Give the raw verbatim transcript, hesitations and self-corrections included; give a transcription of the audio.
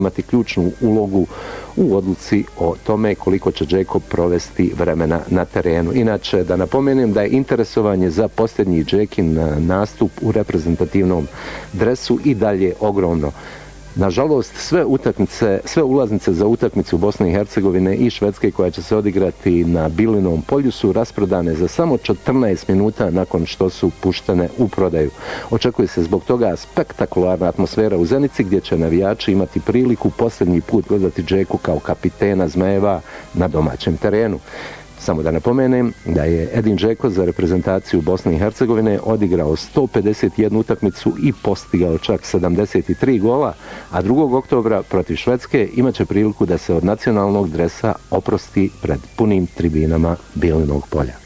imati ključnu ulogu u odluci o tome koliko će Džeko provesti vremena na terenu. Inače, da napomenem da je interesovanje za posljednji Džekin nastup u reprezentativnom dresu i dalje ogromno. Nažalost, sve utakmice, sve ulaznice za utakmicu Bosne i Hercegovine i Švedske koja će se odigrati na Bilinom polju su rasprodane za samo četrnaest minuta nakon što su puštene u prodaju. Očekuje se zbog toga spektakularna atmosfera u Zenici gdje će navijači imati priliku posljednji put gledati Džeku kao kapitena Zmajeva na domaćem terenu. Samo da napomenem da je Edin Džeko za reprezentaciju Bosne i Hercegovine odigrao sto pedeset jednu utakmicu i postigao čak sedamdeset tri gola, a drugog oktobra protiv Švedske imaće priliku da se od nacionalnog dresa oprosti pred punim tribinama Bilinog polja.